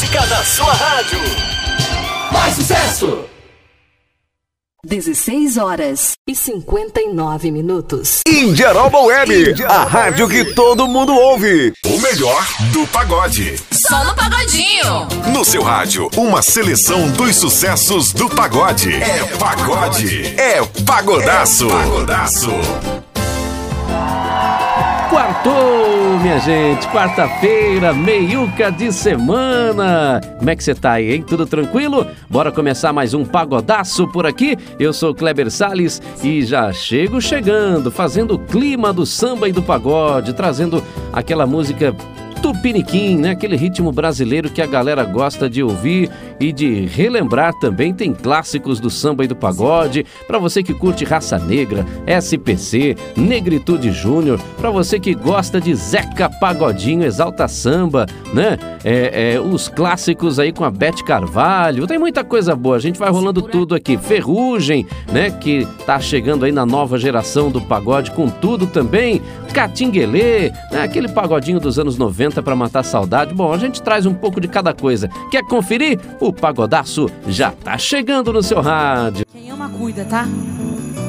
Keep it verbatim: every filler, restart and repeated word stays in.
música da sua rádio. Mais sucesso! dezesseis horas e cinquenta e nove minutos. Indiaroba Web, Indiaroba a rádio Web. Que todo mundo ouve. O melhor do pagode. Só no Pagodinho. No seu rádio, uma seleção dos sucessos do pagode. É pagode. É pagodaço. É pagodaço. Quartou, minha gente, quarta-feira, meiuca de semana. Como é que você tá aí, hein? Tudo tranquilo? Bora começar mais um pagodaço por aqui. Eu sou Kleber Salles e já chego chegando, fazendo o clima do samba e do pagode, trazendo aquela música tupiniquim, né? Aquele ritmo brasileiro que a galera gosta de ouvir e de relembrar também. Tem clássicos do samba e do pagode, para você que curte Raça Negra, S P C, Negritude Júnior, para você que gosta de Zeca Pagodinho, Exalta Samba, né? É, é, os clássicos aí com a Beth Carvalho, tem muita coisa boa, a gente vai rolando tudo aqui. Ferrugem, né? Que tá chegando aí na nova geração do pagode com tudo também. Catinguelê, né? Aquele pagodinho dos anos noventa para matar saudade. Bom, a gente traz um pouco de cada coisa. Quer conferir? O Pagodaço já tá chegando no seu rádio. Quem ama cuida, tá?